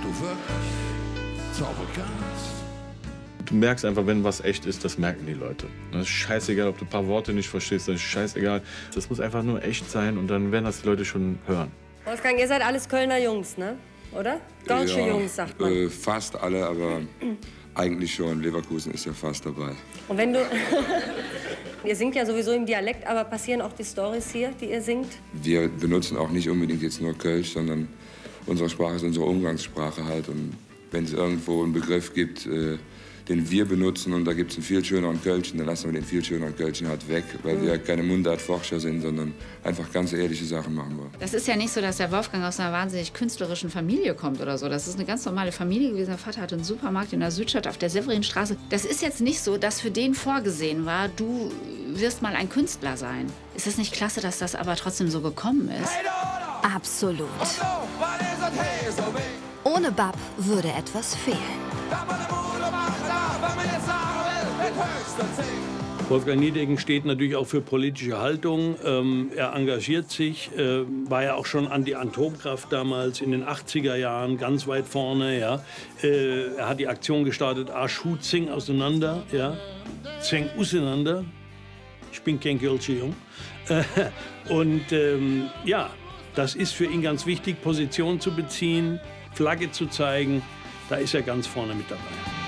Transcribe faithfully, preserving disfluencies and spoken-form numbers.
wirklich zaubern kannst. Du merkst einfach, wenn was echt ist, das merken die Leute. Das ist scheißegal, ob du ein paar Worte nicht verstehst, das ist scheißegal. Das muss einfach nur echt sein und dann werden das die Leute schon hören. Wolfgang, ihr seid alles Kölner Jungs, ne? Oder? Deutsche ja, Jungs, sagt man. Äh, fast alle, aber eigentlich schon. Leverkusen ist ja fast dabei. Und wenn du... Ihr singt ja sowieso im Dialekt, aber passieren auch die Storys hier, die ihr singt? Wir benutzen auch nicht unbedingt jetzt nur Kölsch, sondern unsere Sprache ist unsere Umgangssprache halt. Und wenn es irgendwo einen Begriff gibt, äh, den wir benutzen und da gibt es einen viel schöneren Kölschen, dann lassen wir den viel schöneren Kölschen halt weg, weil mhm. wir keine Mundartforscher sind, sondern einfach ganz ehrliche Sachen machen wollen. Das ist ja nicht so, dass der Wolfgang aus einer wahnsinnig künstlerischen Familie kommt oder so. Das ist eine ganz normale Familie gewesen. Der Vater hatte einen Supermarkt in der Südstadt auf der Severinstraße. Das ist jetzt nicht so, dass für den vorgesehen war, du wirst mal ein Künstler sein. Ist es nicht klasse, dass das aber trotzdem so gekommen ist? Absolut. Ohne Bab würde etwas fehlen. Wolfgang Niedecken steht natürlich auch für politische Haltung. Ähm, er engagiert sich, äh, war ja auch schon an die Atomkraft damals in den achtziger Jahren ganz weit vorne. Ja. Äh, er hat die Aktion gestartet, Arschu Zing auseinander, ja. Zing auseinander. Ich bin kein Kölscher Jung. Äh, und ähm, ja, das ist für ihn ganz wichtig, Position zu beziehen, Flagge zu zeigen. Da ist er ganz vorne mit dabei.